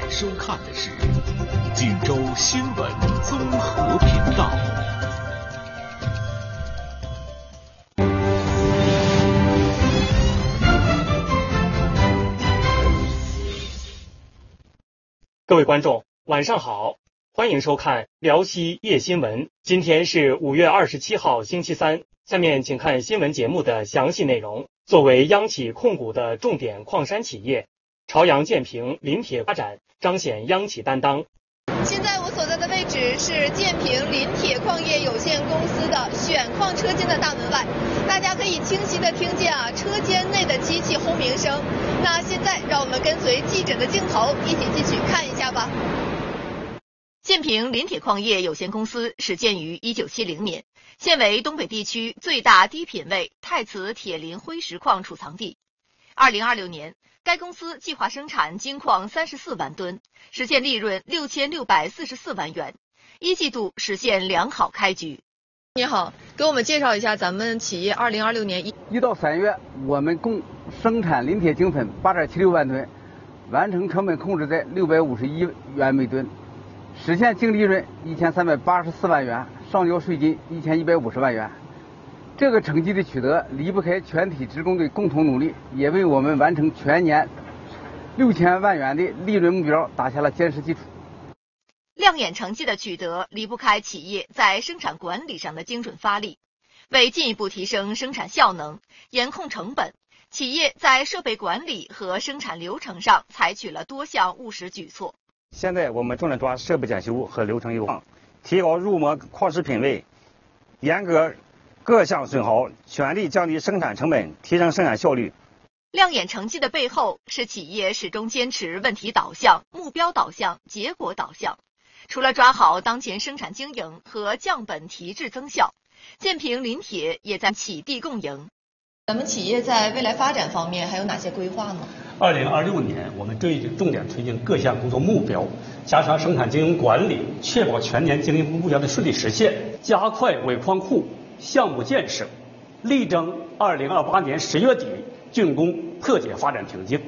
收看的是锦州新闻综合频道。 各位观众，晚上好，欢迎收看辽西夜新闻。今天是5月27号，星期三。下面请看新闻节目的详细内容。作为央企控股的重点矿山企业，朝阳建平临铁发展彰显央企担当。 现在我所在的位置是建平临铁矿业有限公司的选矿车间的大门外，大家可以清晰地听见车间内的机器轰鸣声。那现在让我们跟随记者的镜头一起进去看一下吧。建平临铁矿业有限公司始建于1970年，现为东北地区最大低品位钛瓷铁磷灰石矿储藏地。2026年，该公司计划生产金矿34万吨，实现利润6644万元。一季度实现良好开局。你好，给我们介绍一下咱们企业2026年 1到3月，我们共生产磷铁精粉8.76万吨，完成成本控制在651元每吨，实现净利润1384万元，上交税金1150万元。这个成绩的取得离不开全体职工的共同努力，也为我们完成全年6000万元的利润目标打下了坚实基础。 亮眼成绩的取得离不开企业在生产管理上的精准发力。为进一步提升生产效能、严控成本，企业在设备管理和生产流程上采取了多项务实举措。 现在我们正在抓设备检修和流程优化，提高入模矿石品位，严格各项损耗，全力降低生产成本，提升生产效率。 亮眼成绩的背后是企业始终坚持问题导向、目标导向、结果导向。除了抓好当前生产经营和降本提质增效，建平临铁也在起地共赢。咱们企业在未来发展方面还有哪些规划呢 ？2026年，我们重点推进各项工作目标，加强生产经营管理，确保全年经营目标的顺利实现，加快尾矿库项目建设，力争2028年10月底竣工，破解发展瓶颈。